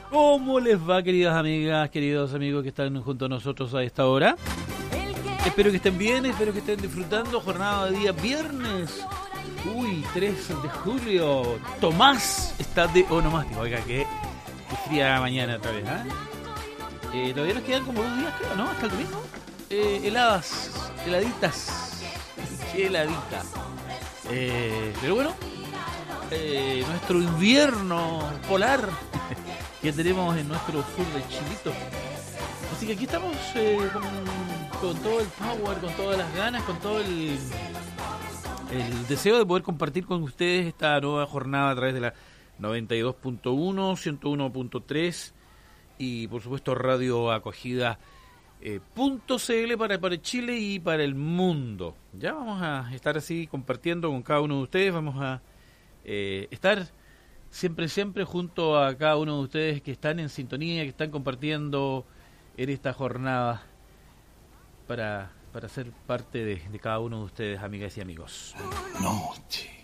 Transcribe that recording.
¿Cómo les va, queridas amigas, queridos amigos que están junto a nosotros a esta hora? Espero que estén bien, espero que estén disfrutando. Jornada de día viernes. 3 de julio. Tomás está de onomástico. Oiga, qué fría mañana otra vez, ¿eh? Todavía nos quedan como 2 días, creo, ¿no? Hasta el domingo. Heladitas. Qué heladita. Pero bueno, nuestro invierno polar que tenemos en nuestro sur de Chilito. Así que aquí estamos con todo el power, con todas las ganas, con todo el deseo de poder compartir con ustedes esta nueva jornada a través de la 92.1, 101.3 y por supuesto Radio Acogida .cl para Chile y para el mundo. Ya vamos a estar así compartiendo con cada uno de ustedes, vamos a estar siempre junto a cada uno de ustedes que están en sintonía, que están compartiendo en esta jornada para ser parte de cada uno de ustedes, amigas y amigos. Noche.